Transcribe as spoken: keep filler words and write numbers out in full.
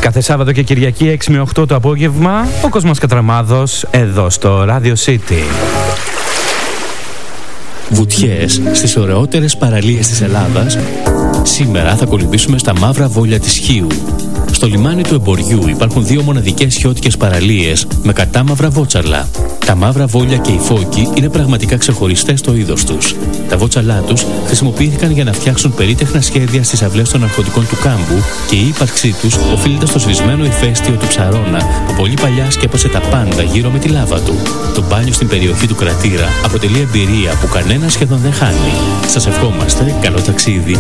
Κάθε Σάββατο και Κυριακή έξι με οκτώ το απόγευμα, ο Κόσμος Κατραμάδος εδώ στο Radio City. Βουτιές στις ωραιότερες παραλίες της Ελλάδας. Σήμερα θα κολυμπήσουμε στα μαύρα βόλια της Χίου. Στο λιμάνι του Εμποριού υπάρχουν δύο μοναδικές χιώτικες παραλίες με κατάμαυρα βότσαλα. Τα μαύρα βόλια και οι φώκοι είναι πραγματικά ξεχωριστές στο είδος τους. Τα βότσαλά τους χρησιμοποιήθηκαν για να φτιάξουν περίτεχνα σχέδια στις αυλές των ναρκωτικών του κάμπου και η ύπαρξή τους οφείλεται στο σβησμένο ηφαίστειο του Ψαρώνα που πολύ παλιά σκέπασε τα πάντα γύρω με τη λάβα του. Το μπάνιο στην περιοχή του κρατήρα αποτελεί εμπειρία που κανένα σχεδόν δεν χάνει. Σας ευχόμαστε καλό ταξίδι.